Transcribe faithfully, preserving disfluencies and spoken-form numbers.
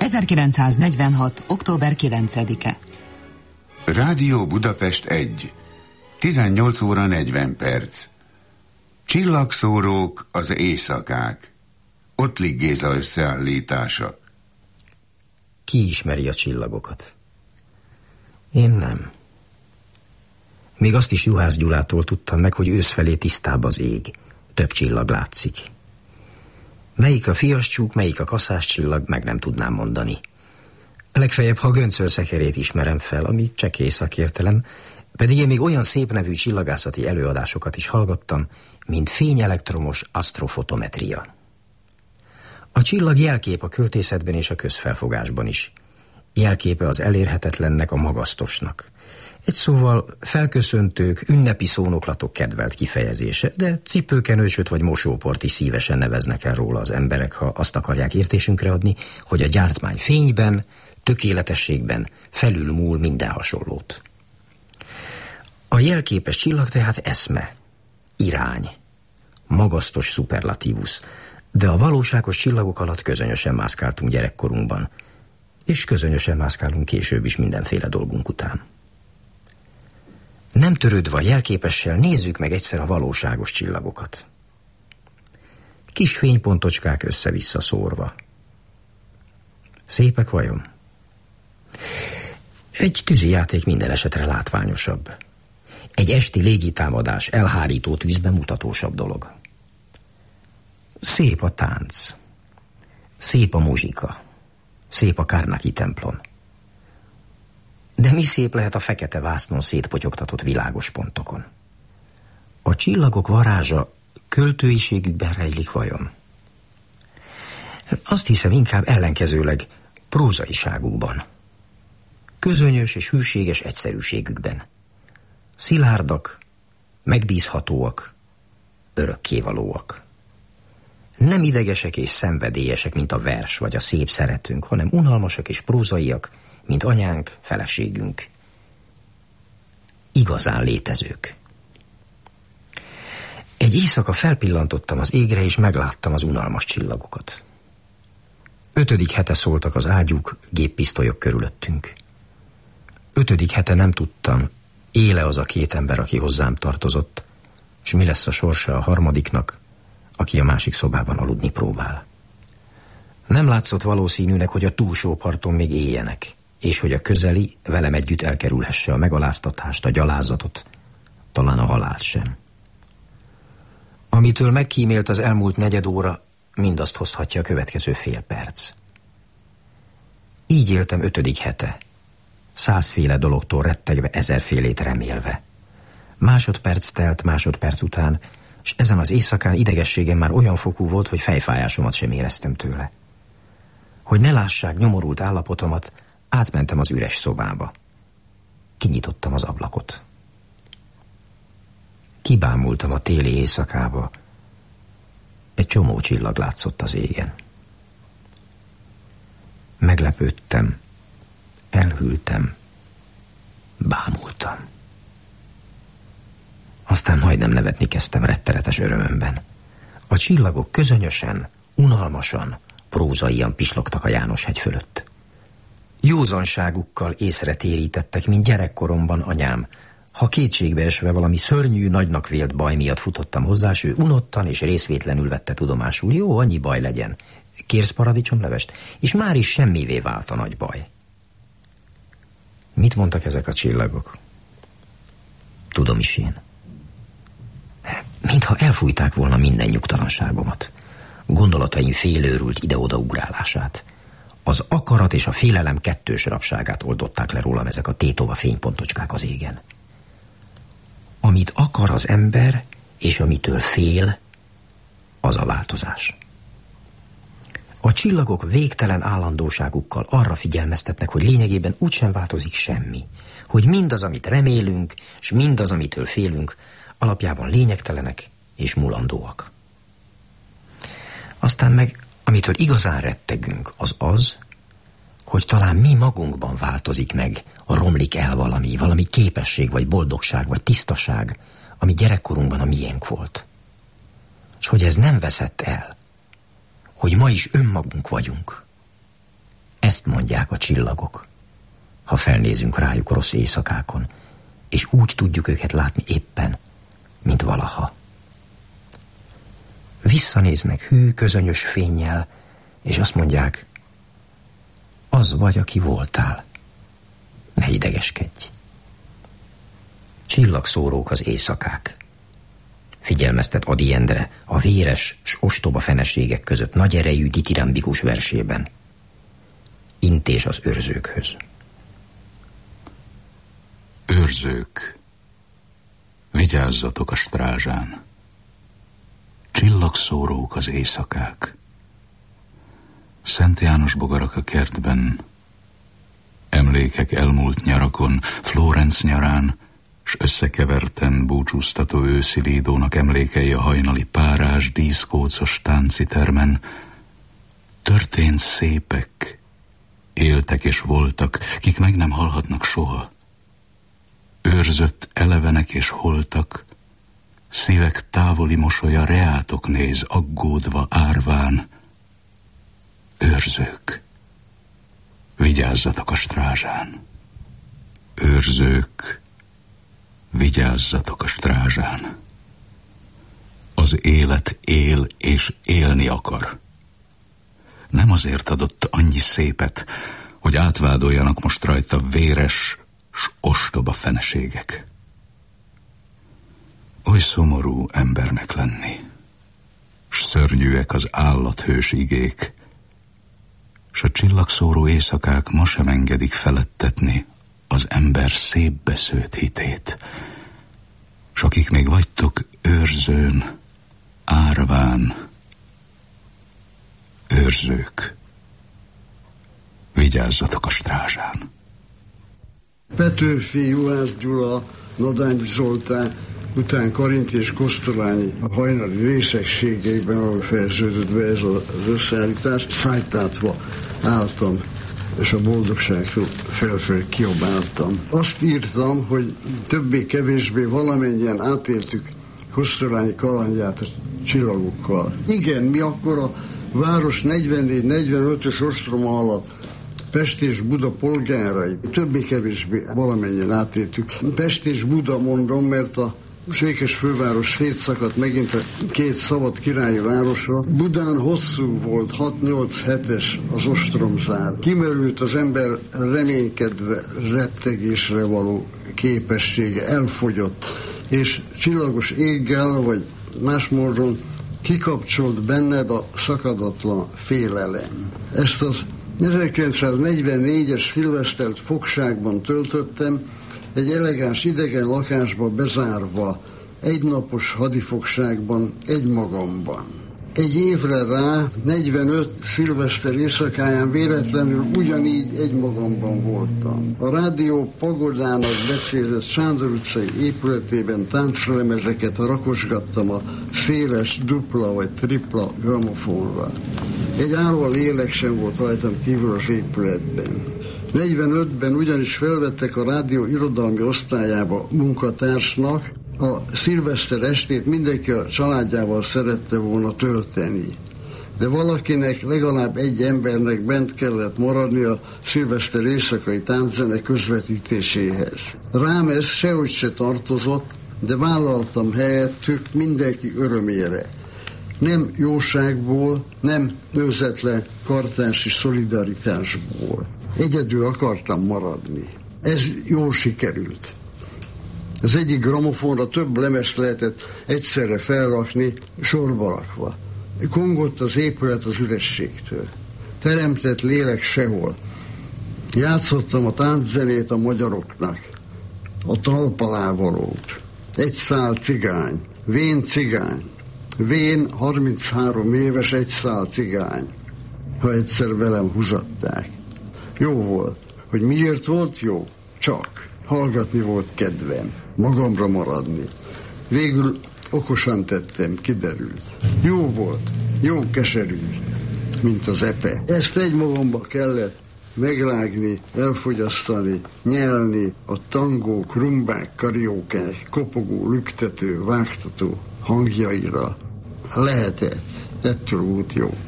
ezerkilencszáznegyvenhat. október kilencedike. Rádió Budapest egy. tizennyolc óra negyven perc. Csillagszórók az éjszakák. Ottlik Géza összeállítása. Ki ismeri a csillagokat? Én nem. Még azt is Juhász Gyulától tudtam meg, hogy őszfelé tisztább az ég. Több csillag látszik. Melyik a fiaschtyúk, melyik a kaszás csillag, meg nem tudnám mondani. Legfeljebb, ha göncölszekerét ismerem fel, ami csekély szakértelem, pedig én még olyan szép nevű csillagászati előadásokat is hallgattam, mint fényelektromos asztrofotometria. A csillag jelkép a költészetben és a közfelfogásban is. Jelképe az elérhetetlennek, a magasztosnak. Egy szóval felköszöntők, ünnepi szónoklatok kedvelt kifejezése, de cipőkenősöt vagy mosóport is szívesen neveznek el róla az emberek, ha azt akarják értésünkre adni, hogy a gyártmány fényben, tökéletességben felülmúl minden hasonlót. A jelképes csillag tehát eszme, irány, magasztos szuperlatívusz, de a valóságos csillagok alatt közönösen mászkáltunk gyerekkorunkban, és közönösen mászkálunk később is mindenféle dolgunk után. Nem törődve a jelképessel, nézzük meg egyszer a valóságos csillagokat. Kis fénypontocskák össze-vissza szórva. Szépek vajon? Egy tűzijáték minden esetre látványosabb. Egy esti légitámadás elhárító tűzben mutatósabb dolog. Szép a tánc. Szép a muzsika. Szép a Karnaki templom. De mi szép lehet a fekete vásznon szétpotyogtatott világos pontokon? A csillagok varázsa költőiségükben rejlik vajon? Azt hiszem inkább ellenkezőleg prózaiságukban. Közönyös és hűséges egyszerűségükben. Szilárdak, megbízhatóak, örökkévalóak. Nem idegesek és szenvedélyesek, mint a vers vagy a szép szeretünk, hanem unalmasak és prózaiak, mint anyánk, feleségünk. Igazán létezők. Egy éjszaka felpillantottam az égre, és megláttam az unalmas csillagokat. Ötödik hete szóltak az ágyúk, géppisztolyok körülöttünk. Ötödik hete nem tudtam, éle az a két ember, aki hozzám tartozott, és mi lesz a sorsa a harmadiknak, aki a másik szobában aludni próbál. Nem látszott valószínűnek, hogy a túlsó parton még éljenek, és hogy a közeli velem együtt elkerülhesse a megaláztatást, a gyalázatot, talán a halált sem. Amitől megkímélt az elmúlt negyed óra, mindazt hozhatja a következő fél perc. Így éltem ötödik hete, százféle dologtól rettegve, ezerfélét remélve. Másodperc telt másodperc után, és ezen az éjszakán idegességem már olyan fokú volt, hogy fejfájásomat sem éreztem tőle. Hogy ne lássák nyomorult állapotomat, átmentem az üres szobába. Kinyitottam az ablakot. Kibámultam a téli éjszakába. Egy csomó csillag látszott az égen. Meglepődtem, elhűltem, bámultam. Aztán majdnem nevetni kezdtem rettenetes örömömben. A csillagok közönösen, unalmasan, prózaian pislogtak a János-hegy fölött. Józanságukkal észre térítettek, mint gyerekkoromban anyám. Ha kétségbe esve valami szörnyű, nagynak vélt baj miatt futottam hozzá, s ő unottan és részvétlenül vette tudomásul. Jó, annyi baj legyen. Kérsz paradicsomlevest? És már is semmivé vált a nagy baj. Mit mondtak ezek a csillagok? Tudom is én. Mintha elfújták volna minden nyugtalanságomat, gondolataim félőrült ide-oda ugrálását. Az akarat és a félelem kettős rabságát oldották le rólam ezek a tétova fénypontocskák az égen. Amit akar az ember, és amitől fél, az a változás. A csillagok végtelen állandóságukkal arra figyelmeztetnek, hogy lényegében úgysem változik semmi, hogy mindaz, amit remélünk, és mindaz, amitől félünk, alapjában lényegtelenek és mulandóak. Aztán meg, amitől igazán rettegünk, az az, hogy talán mi magunkban változik meg, romlik el valami, valami képesség, vagy boldogság, vagy tisztaság, ami gyerekkorunkban a miénk volt. És hogy ez nem veszett el, hogy ma is önmagunk vagyunk. Ezt mondják a csillagok, ha felnézünk rájuk rossz éjszakákon, és úgy tudjuk őket látni éppen, mint valaha. Visszanéznek hű, közönyös fénnyel, és azt mondják, az vagy, aki voltál. Ne idegeskedj. Csillagszórók az éjszakák. Figyelmeztet Ady Endre a véres s ostoba feneségek között nagy erejű ditirambikus versében. Intés az őrzőkhöz. Őrzők, vigyázzatok a strázsán. Csillagszórók az éjszakák. Szent János bogarak a kertben, emlékek elmúlt nyarakon, Florenc nyarán, s összekeverten búcsúztató őszi Lídónak emlékei a hajnali párás, díszkócos táncitermen. Történt szépek, éltek és voltak, kik meg nem halhatnak soha. Őrzött elevenek és holtak, szívek távoli mosolya reátok néz, aggódva árván. Őrzők, vigyázzatok a strázsán. Őrzők, vigyázzatok a strázsán. Az élet él és élni akar. Nem azért adott annyi szépet, hogy átvádoljanak most rajta véres s ostoba feneségek. Oly szomorú embernek lenni, s szörnyűek az állathős igék, s a csillagszóró éjszakák ma sem engedik felettetni az ember szépbeszőtt hitét. S akik még vagytok őrzőn, árván, őrzők, vigyázzatok a strázsán. Petőfi, Juhász Gyula, Nadány Zoltán, után Karinti és Kosztolányi a hajnali részegségeiben, ahol fejeződött be ez az összeállítás, szájtátva álltam, és a boldogságról felfelé kiabáltam. Azt írtam, hogy többé-kevésbé valamennyien átéltük Kosztolányi kalandját a csillagokkal. Igen, mi akkor a város negyvennégy-negyvenötös ostroma alatt Pest és Buda polgárai, többé-kevésbé valamennyien átéltük. Pest és Buda mondom, mert a Székes főváros szétszakadt megint a két szabad királyi városra. Budán hosszú volt, hat-nyolc hetes az ostromzár. Kimerült az ember reménykedve, rettegésre való képessége, elfogyott, és csillagos éggel, vagy más módon kikapcsolt benned a szakadatlan félelem. Ezt az ezerkilencszáznegyvennégyes szilvesztert fogságban töltöttem, egy elegáns idegen lakásba bezárva, egynapos hadifogságban, egymagamban. Egy évre rá, negyvenöt szilveszter éjszakáján véletlenül ugyanígy egymagamban voltam. A rádió pagodának becézett Sándor utcai épületében tánclemezeket rakosgattam a széles, dupla vagy tripla gramofonra. Egy árva lélek sem volt rajtam kívül az épületben. negyvenötben ugyanis felvettek a rádió irodalmi osztályába munkatársnak, a szilveszter estét mindenki a családjával szerette volna tölteni. De valakinek, legalább egy embernek bent kellett maradni a szilveszter éjszakai tánczene közvetítéséhez. Rám ez sehogy se tartozott, de vállaltam helyettük mindenki örömére. Nem jóságból, nem nőzetlen kartársi szolidaritásból. Egyedül akartam maradni. Ez jól sikerült. Az egyik gramofonra több lemezt lehetett egyszerre felrakni, sorba rakva. Kongott az épület az ürességtől. Teremtett lélek sehol. Játszottam a tánczenét a magyaroknak. A talpalávalót. Egy szál cigány. Vén cigány. Vén harminchárom éves egy szál cigány. Ha egyszer velem húzatták. Jó volt. Hogy miért volt jó? Csak. Hallgatni volt kedvem. Magamra maradni. Végül okosan tettem, kiderült. Jó volt. Jó keserű, mint az epe. Ezt egymagamba kellett megrágni, elfogyasztani, nyelni a tangók, rumbák, kariókák, kopogó, lüktető, vágtató hangjaira. Lehetett. Ettől volt jó.